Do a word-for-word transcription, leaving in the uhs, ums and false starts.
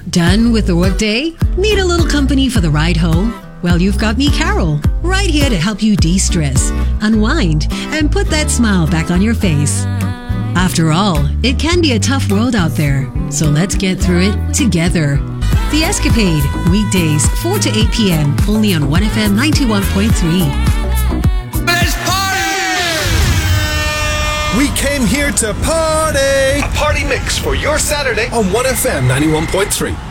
Done with the workday? Need a little company for the ride home? Well, you've got me, Carol, right here to help you de-stress, unwind, and put that smile back on your face. After all, it can be a tough world out there, so let's get through it together. The Escapade, weekdays, four to eight p.m., only on one F M ninety-one point three. Let's party! We came here to party! A party mix for your Saturday on one F M ninety-one point three.